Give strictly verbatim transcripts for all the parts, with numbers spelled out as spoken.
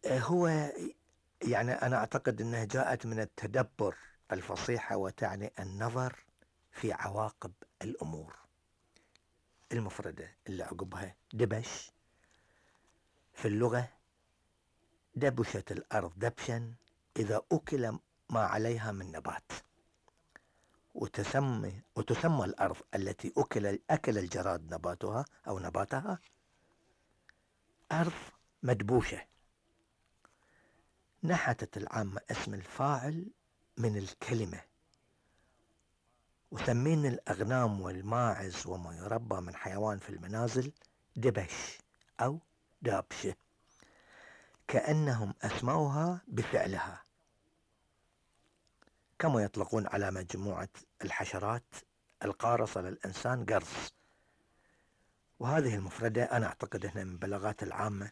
هو يعني أنا أعتقد أنها جاءت من التدبر. الفصيحة وتعني النظر في عواقب الأمور. المفردة اللي عقبها دبش في اللغة دبشت الأرض دبشا إذا أكل ما عليها من نبات. وتسمى, وتسمى الأرض التي أكل, أكل الجراد نباتها أو نباتها أرض مدبوشة. نحتت العامة اسم الفاعل من الكلمة، وسمين الأغنام والماعز وما يربى من حيوان في المنازل دبش أو دابشة، كأنهم أسموها بفعلها، كما يطلقون على مجموعة الحشرات القارصة للإنسان قرص. وهذه المفردة أنا أعتقد أنها من بلاغات العامة،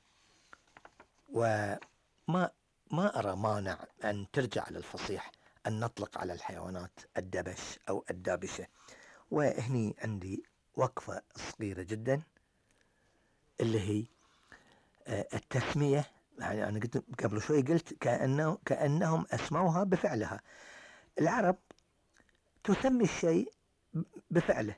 وما ما أرى مانع أن ترجع للفصيح أن نطلق على الحيوانات الدبش أو الدابشة. وهني عندي وقفة صغيرة جدا اللي هي التسمية. يعني أنا قلت قبل شوي قلت كأنه كأنهم أسموها بفعلها. العرب تسمي الشيء بفعله.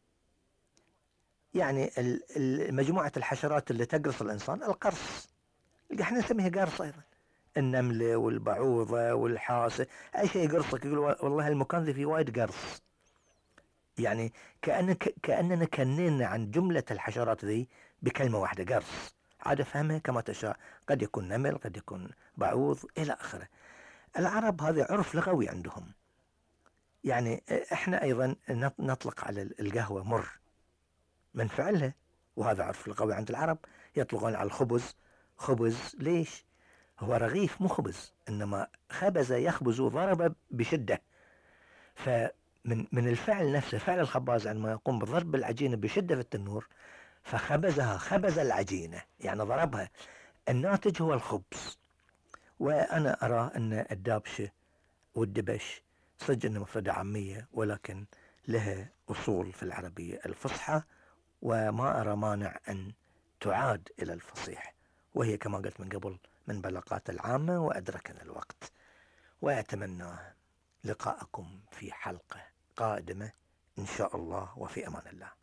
يعني مجموعة الحشرات اللي تقرص الإنسان القرص، احنا نسميها قرص أيضا. النملة والبعوضة والحاسة، أي شيء يقرصك يقول والله المكان ذي فيه وايد قرص. يعني كأن كأننا كنينا عن جملة الحشرات ذي بكلمة واحدة قرص. عاد فهمها كما تشاء، قد يكون نمل، قد يكون بعوض إلى آخره. العرب هذا عرف لغوي عندهم. يعني احنا أيضا نطلق على القهوة مر من فعلها، وهذا عرف لغوي عند العرب. يطلقون على الخبز خبز. ليش؟ هو رغيف مو خبز، إنما خبز يخبز ضرب بشدة. فمن من الفعل نفسه، فعل الخباز عندما يقوم بضرب العجينة بشدة في التنور فخبزها، خبز العجينة يعني ضربها، الناتج هو الخبز. وأنا أرى أن الدابشة والدبش صدق أنها مفردة عامية، ولكن لها أصول في العربية الفصحى، وما أرى مانع أن تعاد إلى الفصيح، وهي كما قلت من قبل من بلاغات العامة. وأدركنا الوقت، وأتمنى لقاءكم في حلقة قادمة إن شاء الله، وفي أمان الله.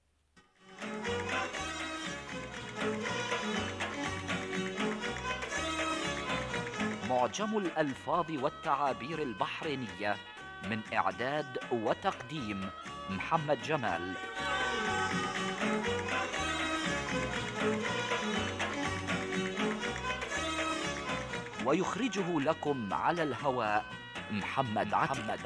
معجم الألفاظ والتعابير البحرينية، من إعداد وتقديم محمد جمال. ويخرجه لكم على الهواء محمد عكي.